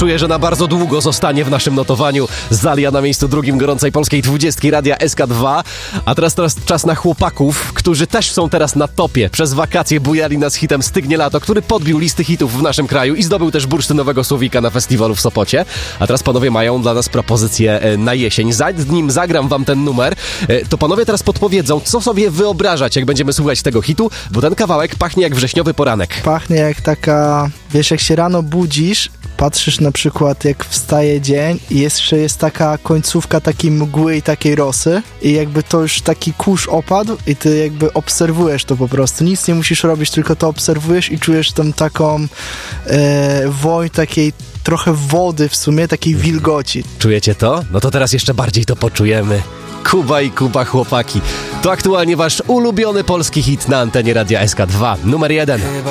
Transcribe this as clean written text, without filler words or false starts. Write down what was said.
czuję, że na bardzo długo zostanie w naszym notowaniu. Zalia na miejscu drugim gorącej polskiej 20 Radia SK2. A teraz czas na chłopaków, którzy też są teraz na topie. Przez wakacje bujali nas hitem Stygnie lato, który podbił listy hitów w naszym kraju i zdobył też bursztynowego słowika na festiwalu w Sopocie. A teraz panowie mają dla nas propozycję na jesień. Zanim zagram wam ten numer, to panowie teraz podpowiedzą, co sobie wyobrażać, jak będziemy słuchać tego hitu, bo ten kawałek pachnie jak wrześniowy poranek. Pachnie jak taka, wiesz, jak się rano budzisz, patrzysz na przykład jak wstaje dzień i jeszcze jest taka końcówka takiej mgły i takiej rosy i jakby to już taki kurz opadł i ty jakby obserwujesz to po prostu. Nic nie musisz robić, tylko to obserwujesz i czujesz tam taką woń takiej trochę wody w sumie, takiej wilgoci. Czujecie to? No to teraz jeszcze bardziej to poczujemy. Kuba i Kuba, chłopaki. To aktualnie wasz ulubiony polski hit na antenie Radia SK2. Numer 1.